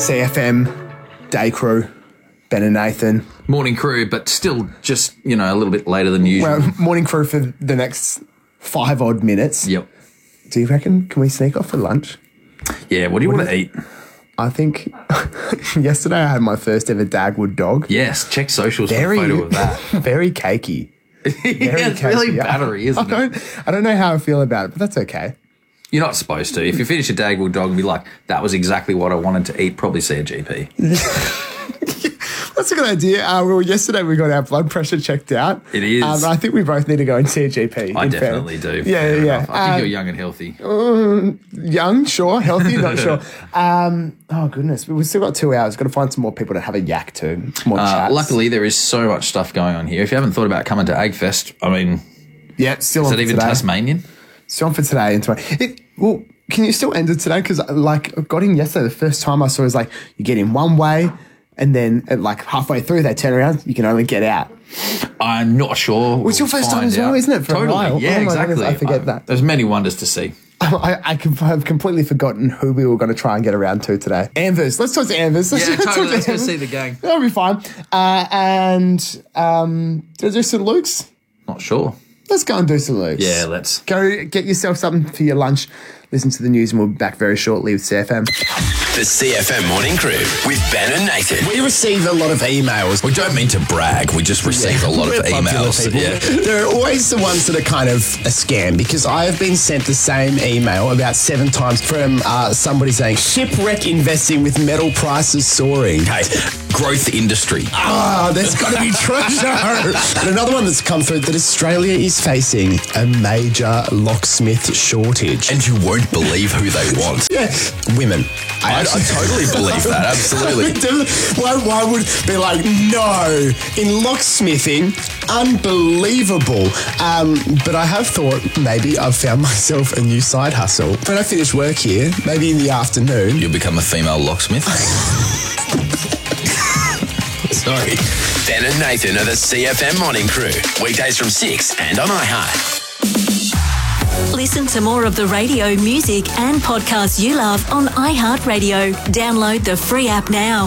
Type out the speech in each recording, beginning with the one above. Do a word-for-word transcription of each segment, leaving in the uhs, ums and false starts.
C F M, day crew, Ben and Nathan. Morning crew, but still just, you know, a little bit later than usual. Well, morning crew for the next five odd minutes. Yep. Do you reckon, can we sneak off for lunch? Yeah, what do you What want to is- eat? I think yesterday I had my first ever Dagwood dog. Yes, check socials Very, for a photo of that. very cakey. Very yeah, it's really cakey. battery, isn't I it? don't, I don't know how I feel about it, but that's okay. You're not supposed to. If you finish a Dagwood dog and be like, that was exactly what I wanted to eat, probably see a G P. That's a good idea. Uh, well, yesterday we got our blood pressure checked out. It is. Um, I think we both need to go and see a G P. I in definitely fairness. do. Yeah, Fair yeah, yeah. enough. I think Um, you're young and healthy. Young, sure. Healthy, not sure. Um, oh, goodness. We've still got two hours. Got to find some more people to have a yak to. More Uh, chats. luckily, there is so much stuff going on here. If you haven't thought about coming to AgFest, I mean, Yeah, still is on that for even today. Tasmanian? Still on for today and tomorrow. It, well, can you still end it today? Because, like, I got in yesterday. The first time I saw it was like, you get in one way, and then, at, like, halfway through, they turn around, you can only get out. I'm not sure. Well, it's your We'll first time find as well, out. isn't it, for a totally. while? Yeah, Oh my exactly. goodness, I forget Uh, that. There's many wonders to see. I, I can, have completely forgotten who we were going to try and get around to today. Anvers. Let's talk to Anvers. Let's Yeah, talk totally. to Let's go Anvers. see the gang. That'll be fine. Uh, and um, do do Saint Luke's? Not sure. Let's go and do Saint Luke's. Yeah, let's. Go get yourself something for your lunch. Listen to the news and we'll be back very shortly with C F M. The C F M Morning Crew with Ben and Nathan. We receive a lot of emails. We don't mean to brag. We just receive a lot of We're popular emails. people. Yeah. There are always the ones that are kind of a scam because I have been sent the same email about seven times from uh, somebody saying, shipwreck investing with metal prices soaring. Hey, growth industry. Ah, there's got to be treasure. And another one that's come through that Australia is facing a major locksmith shortage. And you won't believe who they want. Yeah, women. I, I totally believe that. Absolutely. Why, why would be like, no, in locksmithing, unbelievable. Um, but I have thought maybe I've found myself a new side hustle. When I finish work here, maybe in the afternoon. You'll become a female locksmith. Sorry. Ben and Nathan are the C F M Morning Crew. Weekdays from six and on iHeart. Listen to more of the radio, music and podcasts you love on iHeartRadio. Download the free app now.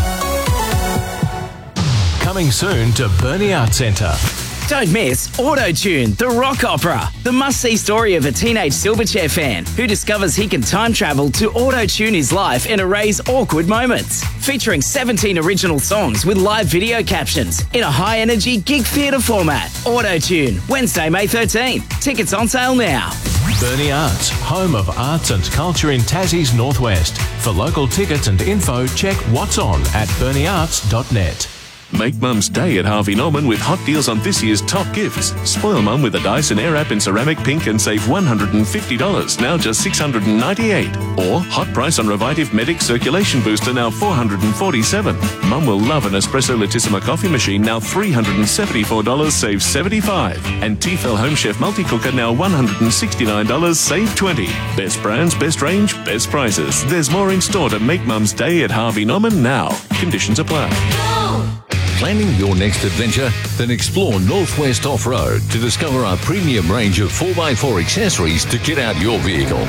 Coming soon to Burnie Arts Centre. Don't miss Auto Tune, the rock opera, the must-see story of a teenage Silverchair fan who discovers he can time travel to auto-tune his life and erase awkward moments. Featuring seventeen original songs with live video captions in a high-energy gig theatre format. Auto Tune, Wednesday, May thirteenth. Tickets on sale now. Burnie Arts, home of arts and culture in Tassie's Northwest. For local tickets and info, check what's on at burnie arts dot net. Make Mum's Day at Harvey Norman with hot deals on this year's top gifts. Spoil Mum with a Dyson Airwrap in ceramic pink and save one hundred fifty dollars, now just six hundred ninety-eight dollars. Or hot price on Revitive Medic Circulation Booster, now four hundred forty-seven dollars. Mum will love an Espresso Latissima coffee machine, now three hundred seventy-four dollars, save seventy-five dollars. And Tefal Home Chef Multi-Cooker, now one hundred sixty-nine dollars, save twenty dollars. Best brands, best range, best prices. There's more in store to make Mum's Day at Harvey Norman now. Conditions apply. Planning your next adventure? Then explore Northwest Off-Road to discover our premium range of four by four accessories to kit out your vehicle.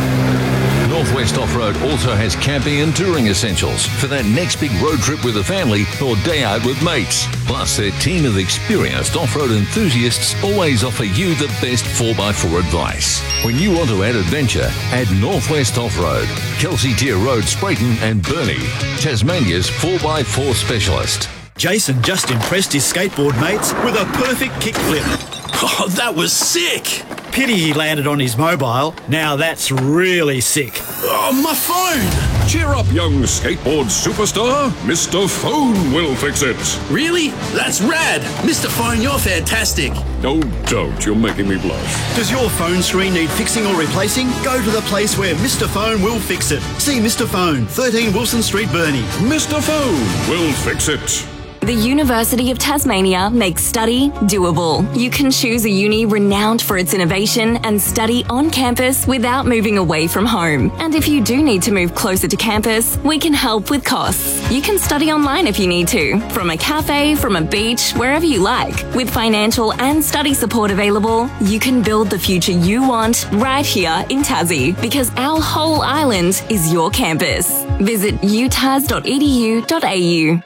Northwest Off-Road also has camping and touring essentials for that next big road trip with the family or day out with mates. Plus, their team of experienced off-road enthusiasts always offer you the best four by four advice. When you want to add adventure, add Northwest Off-Road, Kelsey Tier Road, Sprayton and Burnie, Tasmania's four by four specialist. Jason just impressed his skateboard mates with a perfect kickflip. Oh, that was sick! Pity he landed on his mobile. Now that's really sick. Oh, my phone! Cheer up, young skateboard superstar. Mister Phone will fix it. Really? That's rad! Mister Phone, you're fantastic. Oh, don't. You're making me blush. Does your phone screen need fixing or replacing? Go to the place where Mister Phone will fix it. See Mister Phone, thirteen Wilson Street, Burnie. Mister Phone will fix it. The University of Tasmania makes study doable. You can choose a uni renowned for its innovation and study on campus without moving away from home. And if you do need to move closer to campus, we can help with costs. You can study online if you need to, from a cafe, from a beach, wherever you like. With financial and study support available, you can build the future you want right here in Tassie, because our whole island is your campus. Visit u tas dot e d u dot a u.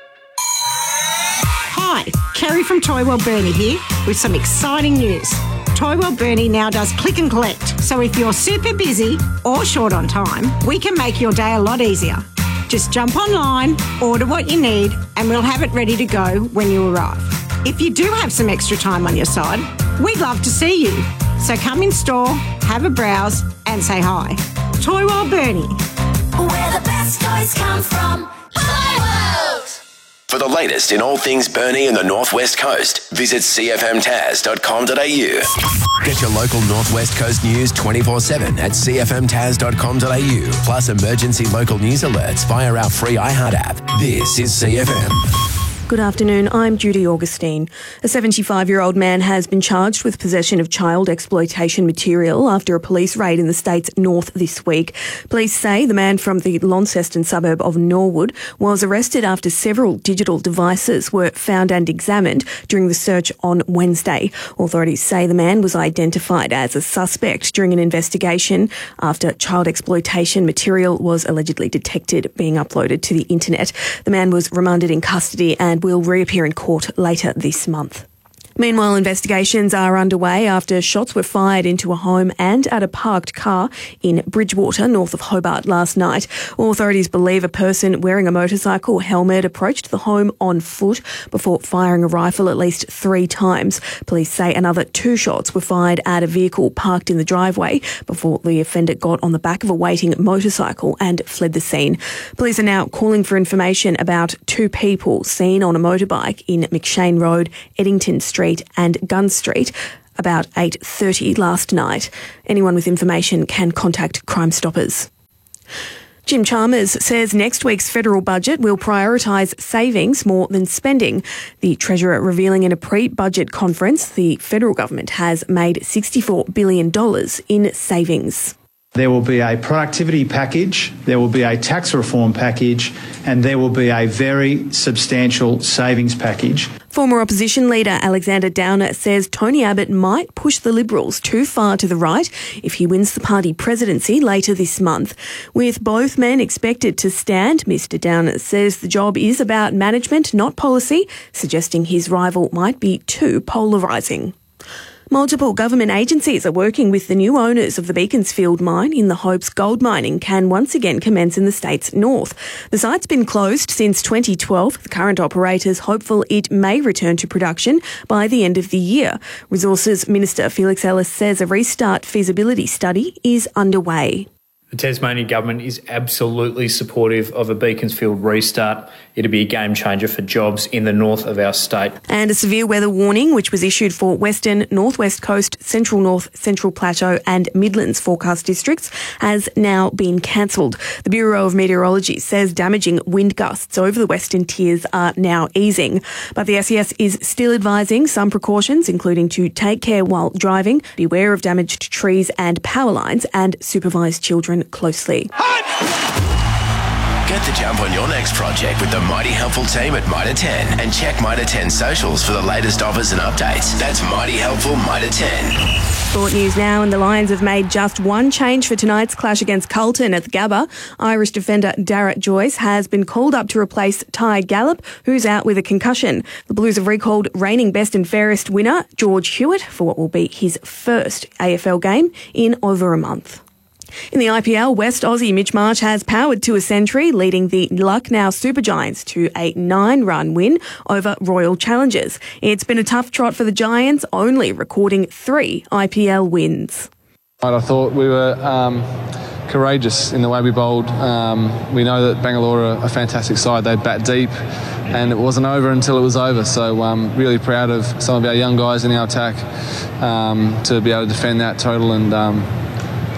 Hi, Kerry from Toy World Burnie here with some exciting news. Toy World Burnie now does click and collect, so if you're super busy or short on time, we can make your day a lot easier. Just jump online, order what you need, and we'll have it ready to go when you arrive. If you do have some extra time on your side, we'd love to see you. So come in store, have a browse, and say hi. Toy World Burnie. Where the best toys come from. Toy World! For the latest in all things Burnie and the Northwest Coast, visit c f m tas dot com dot a u. Get your local Northwest Coast news twenty-four seven at c f m tas dot com dot a u, plus emergency local news alerts via our free iHeart app. This is C F M. Good afternoon, I'm Judy Augustine. A seventy-five-year-old man has been charged with possession of child exploitation material after a police raid in the state's north this week. Police say the man from the Launceston suburb of Norwood was arrested after several digital devices were found and examined during the search on Wednesday. Authorities say the man was identified as a suspect during an investigation after child exploitation material was allegedly detected being uploaded to the internet. The man was remanded in custody and will reappear in court later this month. Meanwhile, investigations are underway after shots were fired into a home and at a parked car in Bridgewater, north of Hobart, last night. Authorities believe a person wearing a motorcycle helmet approached the home on foot before firing a rifle at least three times. Police say another two shots were fired at a vehicle parked in the driveway before the offender got on the back of a waiting motorcycle and fled the scene. Police are now calling for information about two people seen on a motorbike in McShane Road, Eddington Street and Gun Street about eight thirty last night. Anyone with information can contact Crime Stoppers. Jim Chalmers says next week's federal budget will prioritise savings more than spending. The Treasurer revealing in a pre-budget conference the federal government has made sixty-four billion dollars in savings. There will be a productivity package, there will be a tax reform package, and there will be a very substantial savings package. Former opposition leader Alexander Downer says Tony Abbott might push the Liberals too far to the right if he wins the party presidency later this month. With both men expected to stand, Mister Downer says the job is about management, not policy, suggesting his rival might be too polarising. Multiple government agencies are working with the new owners of the Beaconsfield mine in the hopes gold mining can once again commence in the state's north. The site's been closed since twenty twelve. The current operator is hopeful it may return to production by the end of the year. Resources Minister Felix Ellis says a restart feasibility study is underway. The Tasmanian Government is absolutely supportive of a Beaconsfield restart. It'll be a game changer for jobs in the north of our state. And a severe weather warning, which was issued for Western, Northwest Coast, Central North, Central Plateau and Midlands forecast districts, has now been cancelled. The Bureau of Meteorology says damaging wind gusts over the western tiers are now easing. But the S E S is still advising some precautions, including to take care while driving, beware of damaged trees and power lines, and supervise children closely. Get the jump on your next project with the mighty helpful team at Mitre ten and check Mitre ten socials for the latest offers and updates. That's mighty helpful Mitre ten. Sport news now, and the Lions have made just one change for tonight's clash against Carlton at the Gabba. Irish defender Darragh Joyce has been called up to replace Ty Gallup, who's out with a concussion. The Blues have recalled reigning best and fairest winner George Hewitt for what will be his first A F L game in over a month. In the I P L, West Aussie Mitch Marsh has powered to a century, leading the Lucknow Supergiants to a nine-run win over Royal Challengers. It's been a tough trot for the Giants, only recording three I P L wins. I thought we were um, courageous in the way we bowled. Um, we know that Bangalore are a fantastic side. They bat deep, and it wasn't over until it was over. So um, really proud of some of our young guys in our attack um, to be able to defend that total and um,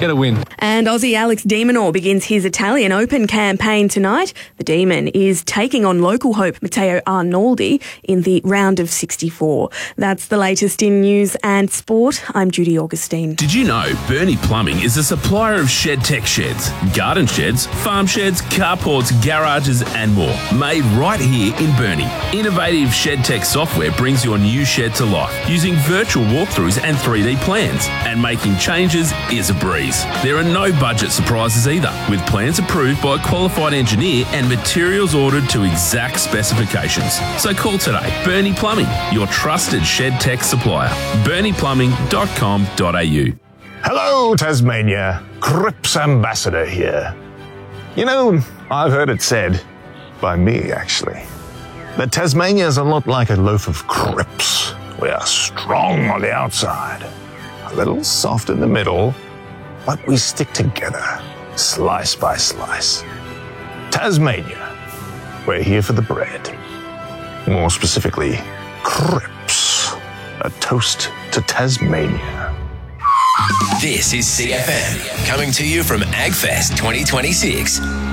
Get a win. And Aussie Alex de Minaur begins his Italian Open campaign tonight. The Demon is taking on local hope Matteo Arnoldi in the round of sixty-four. That's the latest in news and sport. I'm Judy Augustine. Did you know Bernie Plumbing is a supplier of shed tech sheds, garden sheds, farm sheds, carports, garages and more, made right here in Burnie. Innovative shed tech software brings your new shed to life using virtual walkthroughs and three D plans, and making changes is a breeze. There are no budget surprises either, with plans approved by a qualified engineer and materials ordered to exact specifications. So call today. Bernie Plumbing, your trusted shed tech supplier. bernie plumbing dot com dot a u. Hello, Tasmania. Crips Ambassador here. You know, I've heard it said, by me actually, that Tasmania is a lot like a loaf of Crips. We are strong on the outside, a little soft in the middle, but we stick together, slice by slice. Tasmania, we're here for the bread. More specifically, Crips. A toast to Tasmania. This is C F M, coming to you from AgFest twenty twenty-six.